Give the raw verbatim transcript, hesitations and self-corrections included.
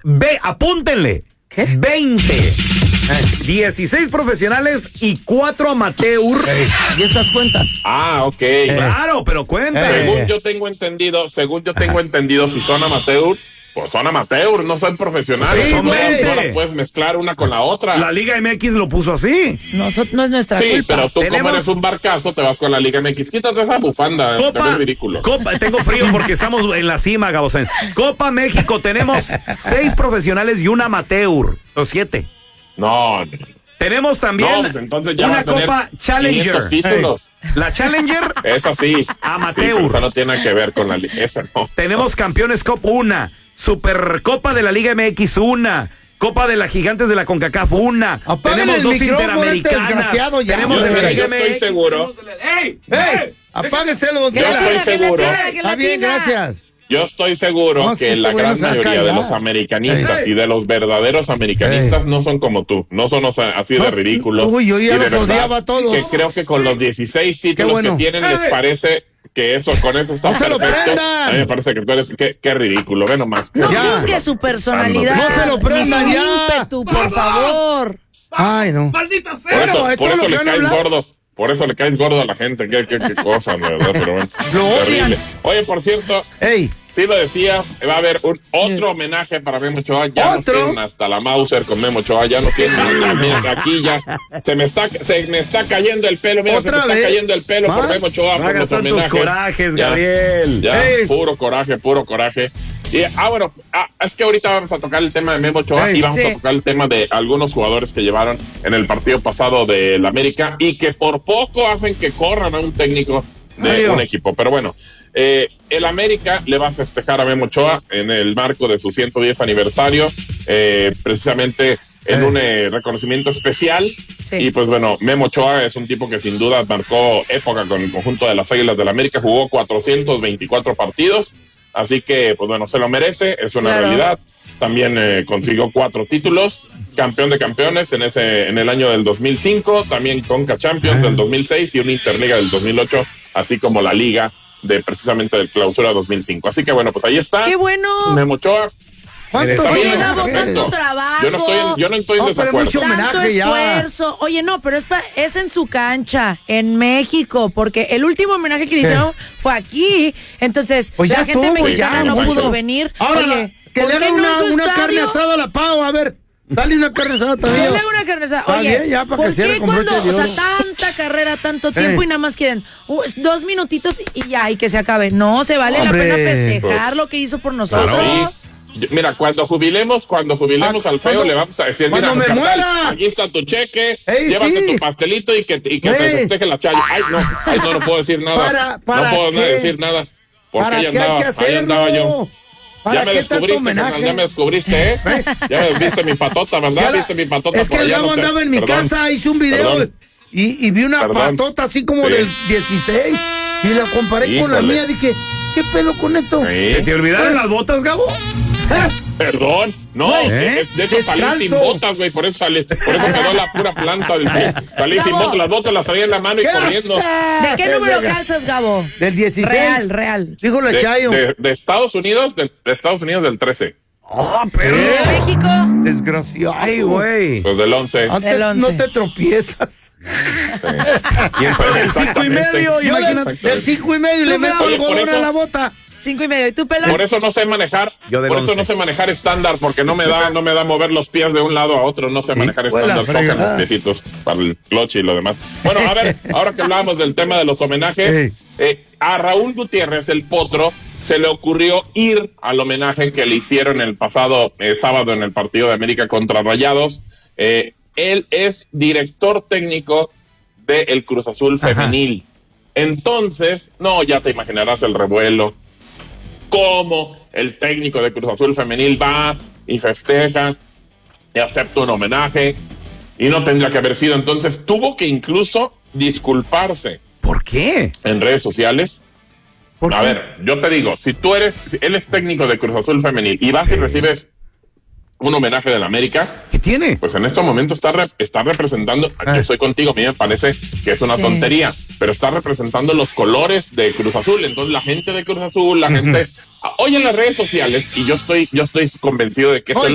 ve, apúntenle. ¿Qué? veinte. dieciséis profesionales y cuatro amateur. Hey, ¿y estas cuentas? Ah, ok. Eh. Claro, pero cuenta. Eh. Según yo tengo entendido, según yo tengo entendido, si son amateur, pues son amateur, no son profesionales. Sí, Son güey. veinte. No las puedes mezclar una con la otra. La Liga M X lo puso así. No, so- no es nuestra Sí, culpa. pero tú Tenemos- como eres un barcazo, te vas con la Liga M X. Quítate esa bufanda, Copa, es ridículo. Copa, tengo frío porque estamos en la cima, Gabosén. Copa México, tenemos seis profesionales y un amateur, o siete. No, no. Tenemos también No, pues entonces ya va una a tener Copa Challenger. quinientos títulos. La Challenger, Esa sí. Amateur. Sí, pero esa no tiene que ver con la liga. Esa no. tenemos Campeones Cup una, Supercopa de la Liga M X una, Copa de las Gigantes de la CONCACAF una, Apaguen tenemos el dos micrófono, este interamericanas, desgraciado, ya. tenemos Yo- de la mira, Liga yo estoy M X, seguro. tenemos de la- ¡Ey! ¡Ey! Apáguenselo, don Que Yo la Tela. estoy tenga, que la seguro. tenga, que la Está bien, tenga. gracias. Yo estoy seguro No, es que que la este güey gran no se va a mayoría de callar. los americanistas Ey. y de los verdaderos americanistas no son como tú, no son o sea, así de No, ridículos. uy, yo ya y de los verdad odiaba a todos. Que creo que con los dieciséis títulos bueno. que tienen les Ey. parece que eso con eso está No se lo perfecto. prendan. A mí me parece que tú eres qué, qué ridículo, ve nomás. No Ya. juzgue su personalidad. No se lo prendan ni su ya. ímpetu, por favor. Ay, no. ¡Maldita Por sea! Bueno, eso, es por todo eso lo le que han caes hablado. gordo. Por eso le caes gordo a la gente. Qué, qué, qué cosa, de verdad, pero bueno. Lo odian. Terrible. Oye, por cierto, Ey, sí lo decías, va a haber un otro homenaje para Memo Ochoa. Ya nos ¿Otro? tienen hasta la Mauser con Memo Ochoa. Ya nos tienen acá, mira, aquí ya. Se me está, se me está cayendo el pelo. Mira, se me ¿Otra está vez? cayendo el pelo por ¿Más? Memo Ochoa. No Por hagas los tantos homenajes. corajes, Ya, Gabriel. Ya, Ey. puro coraje, puro coraje. Y, ah, bueno, ah, es que ahorita vamos a tocar el tema de Memo Ochoa Ey. y vamos Sí. a tocar el tema de algunos jugadores que llevaron en el partido pasado del América y que por poco hacen que corran a un técnico de Ay, un oh. equipo. Pero bueno, eh, el América le va a festejar a Memo Ochoa en el marco de su ciento diez aniversario, eh, precisamente en Eh. un eh, reconocimiento especial. Sí. Y pues bueno, Memo Ochoa es un tipo que sin duda marcó época con el conjunto de las Águilas del América, jugó cuatrocientos veinticuatro partidos, así que pues bueno, se lo merece, es una Claro. realidad. También eh, consiguió cuatro títulos, campeón de campeones en ese en el año del dos mil cinco, también Conca Champions del dos mil seis y una Interliga del dos mil ocho, así como la Liga de precisamente del Clausura dos mil cinco. Así que bueno, pues ahí está. ¡Qué bueno! Memo Ochoa. ¿cuántos Está Oye, bien, Gabo, perfecto. tanto trabajo. Yo no estoy en, yo no estoy en No, pero desacuerdo. mucho Tanto homenaje ya. esfuerzo. Oye, no, pero es, pa- es en su cancha, en México, porque el último homenaje que le hicieron fue aquí. Entonces, Pues la ya gente estuvo, mexicana ya. no Sánchez. pudo venir. Ahora, Oye, que ¿por le qué haga no una, en su una carne estadio? asada a la Pau, a ver. Dale una carne asada Que le también. haga una carne asada. Está Oye, bien, ya, para que ¿por cierre qué con cuando, broche de o sea, oro? tanta carrera, tanto tiempo Eh. y nada más quieren uh, dos minutitos y ya, y que se acabe? No, se vale Hombre. la pena festejar lo que hizo por nosotros. Sí. Yo- Mira, cuando jubilemos, cuando jubilemos Ah, al feo, cuando- le vamos a decir, mira, cuando me carnal, muera. aquí está tu cheque, Ey, llévate sí. tu pastelito y que, y que te Ey. festeje la chaya. Ay, no, ay, no, no puedo decir nada. Para- ¿para no puedo qué? nada decir nada. Porque ¿Para ahí qué hay andaba, que ahí hacerlo? andaba yo. ¿Para Ya me qué tanto descubriste, carnal, homenaje? ya me descubriste, ¿eh? Ya me viste mi patota, ¿verdad? Ya la- Viste mi patota Es que por el allá. Gabo no te- andaba en mi perdón, casa, hice un video perdón. y, y vi una Perdón. patota así como Sí. del dieciséis y la comparé con la Híjole. mía. Dije, ¿qué pedo con esto? Sí. ¿Se te olvidaron las botas, Gabo? Perdón, no, Güey, de, ¿eh? de hecho salí Descalzo. sin botas, güey, por eso salí, por eso quedó la pura planta del pie. Salí sin Gabo. botas, las botas las traía en la mano y corriendo. ¿De qué número calzas, Gabo? Del dieciséis. Real, real. Dijo la De, Chayo. de- de Estados Unidos, de, de Estados Unidos del trece, ¡Oh, pero! ¿De México? Desgraciado. ¡Ay, güey! pues del once. Antes Del once. no te tropiezas. Y el fue del cinco y medio, Yo del, imagínate. del cinco y medio y le Tú, meto Oye, el por algodón eso- a la bota. Cinco y medio. ¿Y tú, pelón? Por eso no sé manejar, Yo del por eso once. no sé manejar estándar, porque no me da, no me da mover los pies de un lado a otro, no sé manejar Hijo de la estándar, chocan fregada. los piecitos para el clutch y lo demás. Bueno, a ver, ahora que hablábamos del tema de los homenajes, Ey. eh, a Raúl Gutiérrez, el potro, se le ocurrió ir al homenaje que le hicieron el pasado eh, sábado en el partido de América contra Rayados. Eh, él es director técnico del Cruz Azul Ajá. femenil. Entonces, no, ya te imaginarás el revuelo. Cómo el técnico de Cruz Azul femenil va y festeja y acepta un homenaje y no tendría que haber sido. Entonces tuvo que incluso disculparse ¿Por qué? en redes sociales. ¿Por A qué? ver, yo te digo, si tú eres, si él es técnico de Cruz Azul femenil y vas y recibes un homenaje del América, ¿Qué tiene? pues en estos momentos está, re- está representando, Ah. yo estoy contigo, a mí me parece que es una Sí. tontería, pero está representando los colores de Cruz Azul. Entonces la gente de Cruz Azul, la gente, hoy en las redes sociales, y yo estoy, yo estoy convencido de que es Hoy. el